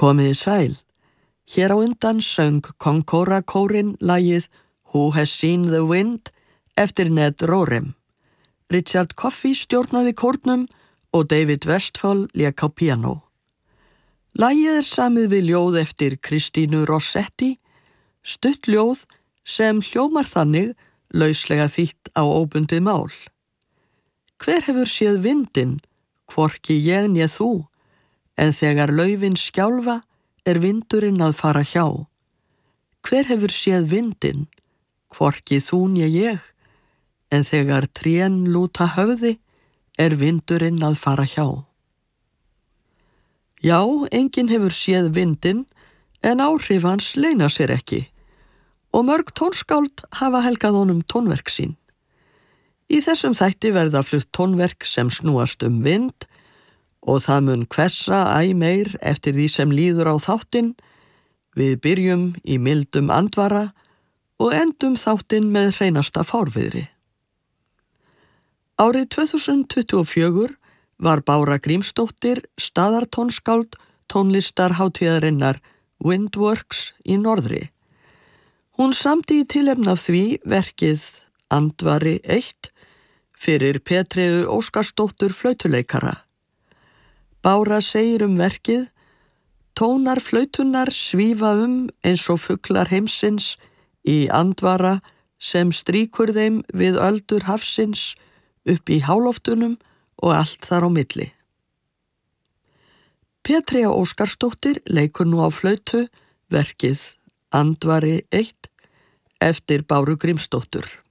Komiði sæl. Hér á undan söng Concora-kórinn lagið Who Has Seen the Wind eftir Ned Rorem. Richard Coffey stjórnaði kórnum og David Westphal lék á píanó. Lagið samið við ljóð eftir Kristínu Rossetti, stutt ljóð sem hljómar þannig lauslega þýtt á óbundið mál. Hver hefur séð vindinn, hvorki ég né þú, en þegar laufin skjálfa vindurinn að fara hjá. Hver hefur séð vindinn, hvorki þú né ég, en þegar trén lúta höfði vindurinn að fara hjá. Já, enginn hefur séð vindinn, en áhrif hans leyna sér ekki, og mörg tónskáld hafa helgað honum tónverk sín. Í þessum þætti verða flutt tónverk sem snúast vind, og það mun hvessa æ meir eftir því sem líður á þáttinn. Við byrjum í mildum andvara og endum þáttinn með hreinasta fárviðri. Árið 2024 var Bára Grímsdóttir staðartónskáld tónlistarhátíðarinnar Windworks í Norðri. Hún samdi í tilefni af því verkið Andvari 1 fyrir Petreiðu Óskarsdóttur flautuleikara. Bára segir verkið: tónar flautunnar svífa eins og fuglar heimsins í andvara sem strýkur þeim við öldur hafsins upp í háloftunum og allt þar á milli. Petreiða Óskarsdóttir leikur nú á flautu verkið Andvari 1 eftir Báru Grímsdóttur.